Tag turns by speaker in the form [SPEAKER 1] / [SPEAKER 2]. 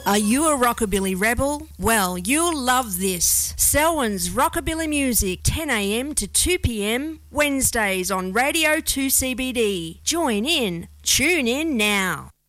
[SPEAKER 1] Are you a rockabilly rebel? Well, you'll love this. Selwyn's Rockabilly Music, 10 a.m. to 2 p.m, Wednesdays on Radio 2 CBD. Join in. Tune in now.